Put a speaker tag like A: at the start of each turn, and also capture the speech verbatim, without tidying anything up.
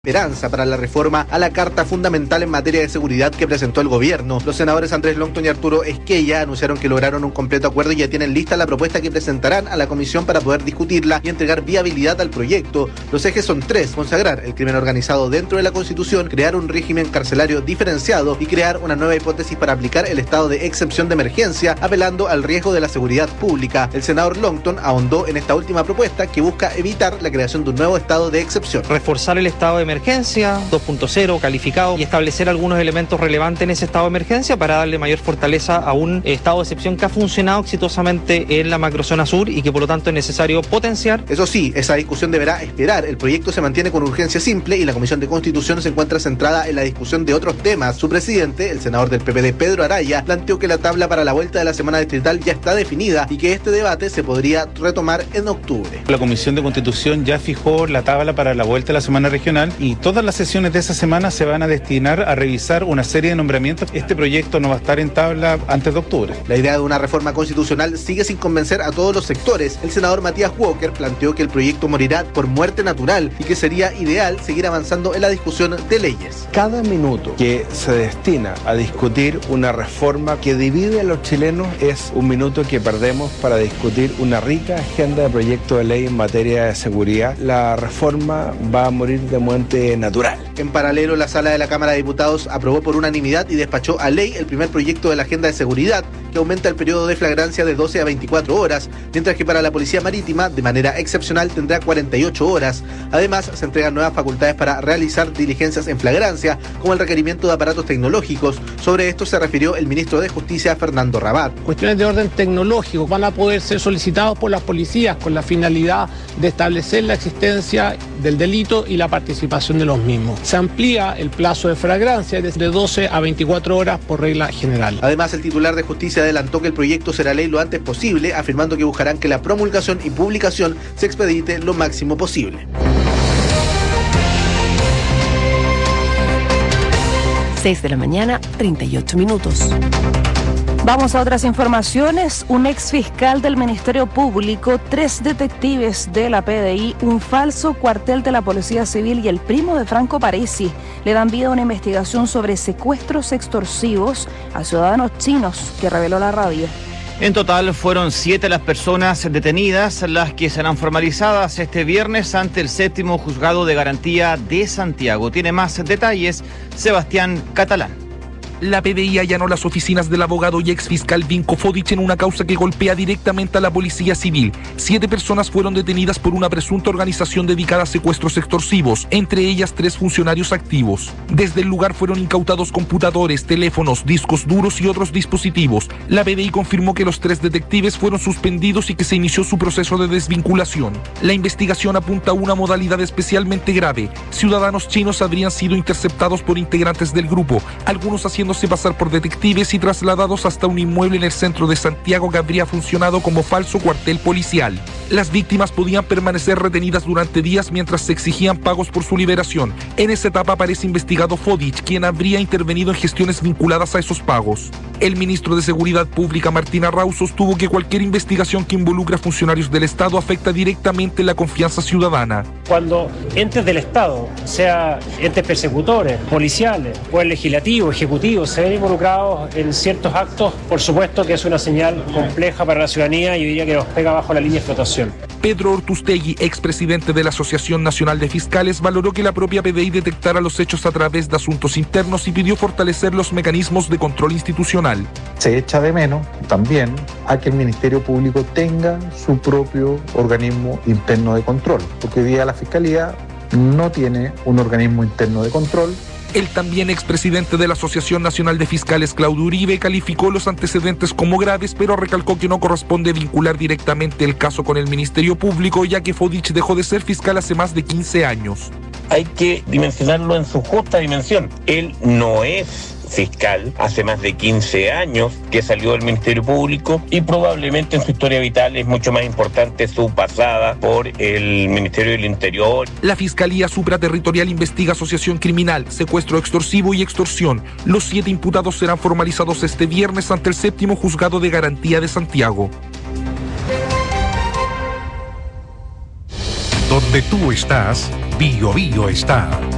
A: esperanza para la reforma a la Carta Fundamental en materia de seguridad que presentó el gobierno. Los senadores Andrés Longton y Arturo Esquella anunciaron que lograron un completo acuerdo y ya tienen lista la propuesta que presentarán a la comisión para poder discutirla y entregar viabilidad al proyecto. Los ejes son tres: consagrar el crimen organizado dentro de la Constitución, crear un régimen carcelario diferenciado y crear una nueva hipótesis para aplicar el estado de excepción de emergencia, apelando al riesgo de la seguridad pública. El senador Longton ahondó en esta última propuesta que busca evitar la creación de un nuevo estado de excepción.
B: Reforzar el estado de emergencia dos punto cero calificado y establecer algunos elementos relevantes en ese estado de emergencia para darle mayor fortaleza a un estado de excepción que ha funcionado exitosamente en la macrozona sur y que por lo tanto es necesario potenciar.
A: Eso sí, esa discusión deberá esperar. El proyecto se mantiene con urgencia simple y la Comisión de Constitución se encuentra centrada en la discusión de otros temas. Su presidente, el senador del P P D Pedro Araya, planteó que la tabla para la vuelta de la semana distrital ya está definida y que este debate se podría retomar en octubre.
C: La Comisión de Constitución ya fijó la tabla para la vuelta de la semana regional y todas las sesiones de esa semana se van a destinar a revisar una serie de nombramientos. Este proyecto no va a estar en tabla antes de octubre.
A: La idea de una reforma constitucional sigue sin convencer a todos los sectores. El senador Matías Walker planteó que el proyecto morirá por muerte natural y que sería ideal seguir avanzando en la discusión de leyes.
D: Cada minuto que se destina a discutir una reforma que divide a los chilenos es un minuto que perdemos para discutir una rica agenda de proyectos de ley en materia de seguridad. La reforma va a morir de muerte natural.
A: En paralelo, la sala de la Cámara de Diputados aprobó por unanimidad y despachó a ley el primer proyecto de la agenda de seguridad que aumenta el periodo de flagrancia de doce a veinticuatro horas, mientras que para la Policía Marítima, de manera excepcional, tendrá cuarenta y ocho horas. Además, se entregan nuevas facultades para realizar diligencias en flagrancia, como el requerimiento de aparatos tecnológicos. Sobre esto se refirió el ministro de Justicia, Fernando Rabat.
E: Cuestiones de orden tecnológico van a poder ser solicitados por las policías con la finalidad de establecer la existencia del delito y la participación de los mismos. Se amplía el plazo de flagrancia desde doce a veinticuatro horas por regla general.
A: Además, el titular de Justicia adelantó que el proyecto será ley lo antes posible, afirmando que buscarán que la promulgación y publicación se expedite lo máximo posible.
F: seis de la mañana, treinta y ocho minutos. Vamos a otras informaciones. Un ex fiscal del Ministerio Público, tres detectives de la P D I, un falso cuartel de la Policía Civil y el primo de Franco Parisi le dan vida a una investigación sobre secuestros extorsivos a ciudadanos chinos que reveló la radio.
B: En total fueron siete las personas detenidas, las que serán formalizadas este viernes ante el séptimo juzgado de garantía de Santiago. Tiene más detalles Sebastián Catalán.
G: La P D I allanó las oficinas del abogado y exfiscal Vinko Fodic en una causa que golpea directamente a la Policía Civil. Siete personas fueron detenidas por una presunta organización dedicada a secuestros extorsivos, entre ellas tres funcionarios activos. Desde el lugar fueron incautados computadores, teléfonos, discos duros y otros dispositivos. La P D I confirmó que los tres detectives fueron suspendidos y que se inició su proceso de desvinculación. La investigación apunta a una modalidad especialmente grave. Ciudadanos chinos habrían sido interceptados por integrantes del grupo, algunos haciendo pasar por detectives y trasladados hasta un inmueble en el centro de Santiago que habría funcionado como falso cuartel policial. Las víctimas podían permanecer retenidas durante días mientras se exigían pagos por su liberación. En esa etapa aparece investigado Fodic, quien habría intervenido en gestiones vinculadas a esos pagos. El ministro de Seguridad Pública, Martín Arrau, sostuvo que cualquier investigación que involucre a funcionarios del Estado afecta directamente la confianza ciudadana.
H: Cuando entes del Estado, sea entes persecutores, policiales, o el legislativo, ejecutivo, se ven involucrados en ciertos actos, por supuesto que es una señal compleja para la ciudadanía y diría que nos pega bajo la línea de flotación.
G: Pedro Ortustegui, expresidente de la Asociación Nacional de Fiscales, valoró que la propia P D I detectara los hechos a través de asuntos internos y pidió fortalecer los mecanismos de control institucional.
I: Se echa de menos también a que el Ministerio Público tenga su propio organismo interno de control, porque hoy día la Fiscalía no tiene un organismo interno de control.
G: El también expresidente de la Asociación Nacional de Fiscales, Claudio Uribe, calificó los antecedentes como graves, pero recalcó que no corresponde vincular directamente el caso con el Ministerio Público, ya que Fodic dejó de ser fiscal hace más de quince años.
J: Hay que dimensionarlo en su justa dimensión. Él no es fiscal hace más de quince años que salió del Ministerio Público y probablemente en su historia vital es mucho más importante su pasada por el Ministerio del Interior.
G: La Fiscalía Supraterritorial investiga asociación criminal, secuestro extorsivo y extorsión. Los siete imputados serán formalizados este viernes ante el séptimo juzgado de garantía de Santiago.
K: Donde tú estás, Bio Bio está.